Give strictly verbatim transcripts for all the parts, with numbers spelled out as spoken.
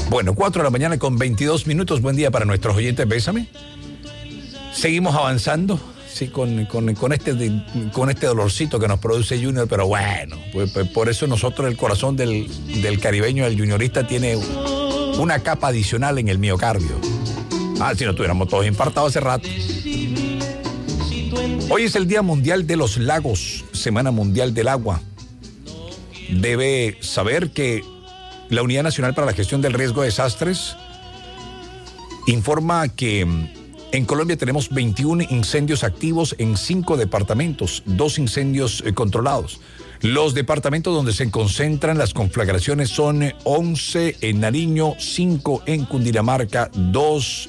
Bueno, cuatro de la mañana con veintidós minutos. Buen día para nuestros oyentes. Bésame. Seguimos avanzando. Sí, con, con, con, este, con este dolorcito que nos produce Junior, pero bueno, pues, pues por eso nosotros el corazón del, del caribeño, del juniorista, tiene una capa adicional en el miocardio. Ah, si no estuviéramos todos infartados hace rato. Hoy es el Día Mundial de los Lagos, Semana Mundial del Agua. Debe saber que la Unidad Nacional para la Gestión del Riesgo de Desastres informa que en Colombia tenemos veintiún incendios activos en cinco departamentos, dos incendios eh, controlados. Los departamentos donde se concentran las conflagraciones son once en Nariño, cinco en Cundinamarca, dos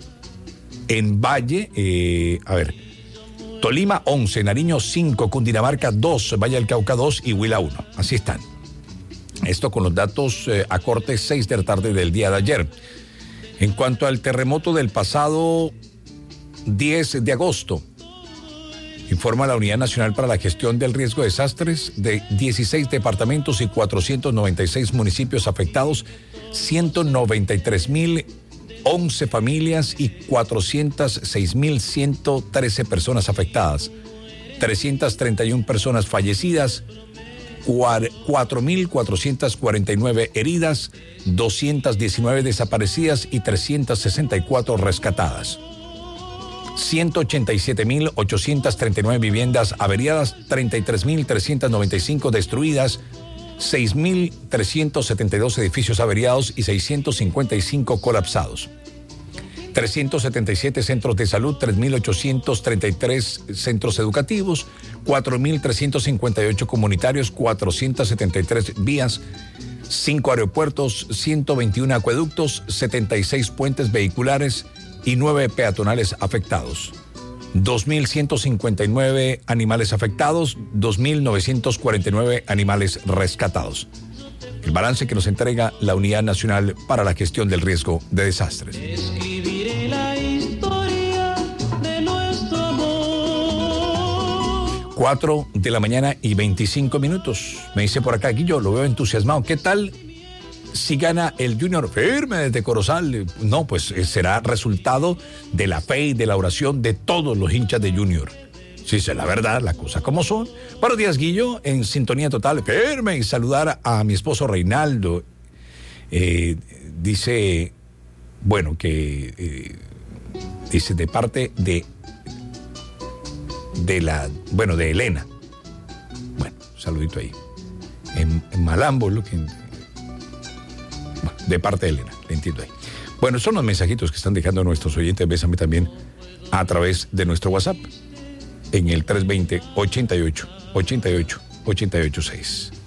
en Valle, eh, a ver, Tolima once, Nariño cinco, Cundinamarca dos, Valle del Cauca dos y Huila uno. Así están. Esto con los datos eh, a corte seis de la tarde del día de ayer. En cuanto al terremoto del pasado diez de agosto, informa la Unidad Nacional para la Gestión del Riesgo de Desastres de dieciséis departamentos y cuatrocientos noventa y seis municipios afectados, ciento noventa y tres mil once familias y cuatrocientos seis mil ciento trece personas afectadas, trescientas treinta y una personas fallecidas, cuatro mil cuatrocientas cuarenta y nueve heridas, doscientas diecinueve desaparecidas y trescientas sesenta y cuatro rescatadas. ciento ochenta y siete mil ochocientas treinta y nueve viviendas averiadas, treinta y tres mil trescientas noventa y cinco destruidas, seis mil trescientos setenta y dos edificios averiados y seiscientos cincuenta y cinco colapsados. trescientos setenta y siete centros de salud, tres mil ochocientos treinta y tres centros educativos, cuatro mil trescientos cincuenta y ocho comunitarios, cuatrocientas setenta y tres vías, cinco aeropuertos, ciento veintiuno acueductos, setenta y seis puentes vehiculares y nueve peatonales afectados. dos mil ciento cincuenta y nueve animales afectados, dos mil novecientos cuarenta y nueve animales rescatados. El balance que nos entrega la Unidad Nacional para la Gestión del Riesgo de Desastres. Escribiré la historia de nuestro amor. cuatro de la mañana y veinticinco minutos. Me dice por acá, Guillo, lo veo entusiasmado. ¿Qué tal si gana el Junior? Firme desde Corozal. No, pues eh, será resultado de la fe y de la oración de todos los hinchas de Junior. Sí, es la verdad, las cosas como son. Buenos días, Guillo, en sintonía total, firme, y saludar a mi esposo Reinaldo. Eh, dice, bueno, que eh, dice de parte de de la, bueno, de Elena. Bueno, saludito ahí. En, en Malambo, lo que, bueno, de parte de Elena, le entiendo ahí. Bueno, son los mensajitos que están dejando nuestros oyentes. Bésame también a través de nuestro WhatsApp en el tres dos cero, ochenta y ocho, ochenta y ocho, ochenta y ocho seis.